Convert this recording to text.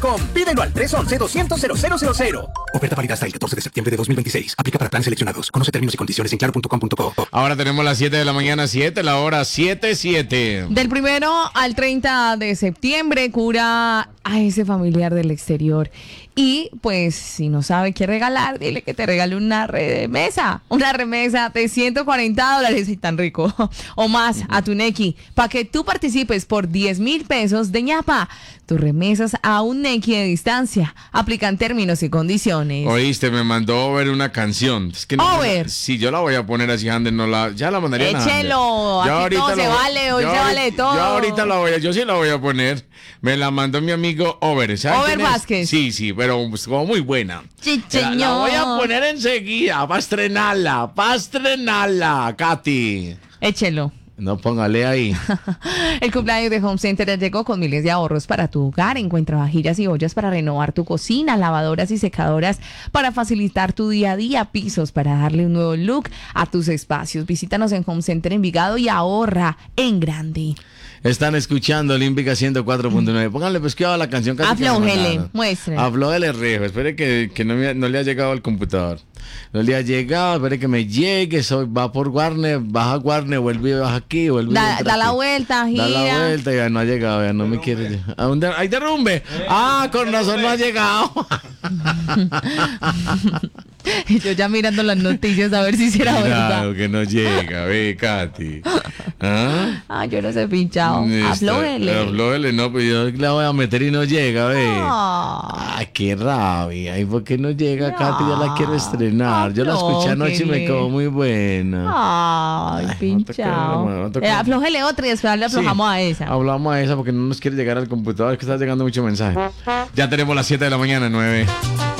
Pídelo al 311-200-0000. Oferta válida hasta el 14 de septiembre de 2026. Aplica para planes seleccionados. Conoce términos y condiciones en claro.com.co. Ahora tenemos las 7 de la mañana, 7, la hora 7:07. Del 1 al 30 de septiembre cura a ese familiar del exterior. Y pues si no sabe qué regalar, dile que te regale una remesa. Una remesa de $140 y tan rico. O más a tu Nequi. Para que tú participes por 10,000 pesos de ñapa. Tus remesas a un Nequi de distancia. Aplican términos y condiciones. Oíste, me mandó Over una canción. Es que no, Over. Sí, yo la voy a poner así, Ander, ya la mandaría. Échelo, aquí todo se vale, hoy se vale de todo. Yo sí la voy a poner. Me la mandó mi amigo Over. Over Vázquez. Sí, pero pues, como muy buena. Sí, La voy a poner enseguida, para estrenarla, Katy. Échelo. No, póngale ahí. El cumpleaños de Home Center llegó con miles de ahorros para tu hogar. Encuentra vajillas y ollas para renovar tu cocina, lavadoras y secadoras para facilitar tu día a día, pisos para darle un nuevo look a tus espacios. Visítanos en Home Center Envigado y ahorra en grande. Están escuchando Olímpica 104.9. Pónganle pues que a la canción que aflójele, muestre. Aflójele, Rejo. Espere que no le ha llegado al computador. No le ha llegado, espere que me llegue. Va por Warner, baja Warner, vuelve y baja aquí, vuelve. Da la vuelta, gira. Da la vuelta, ya no ha llegado, ya no me quiere. ¿Hay derrumbe? Con razón no ha llegado. Yo ya mirando las noticias a ver si será verdad. Claro que no llega, ve, Katy. Yo no sé, pinchado. Aflójele, no, pues yo la voy a meter y no llega, ve. Ay, qué rabia. ¿Y por qué no llega, Katy? Ya la quiero estrenar. Yo la escuché anoche y me quedó muy buena. Ay, pinchado. Aflójele otra y después le aflojamos a esa. Hablamos a esa porque no nos quiere llegar al computador, que está llegando mucho mensaje. Ya tenemos las 7 de la mañana, 9.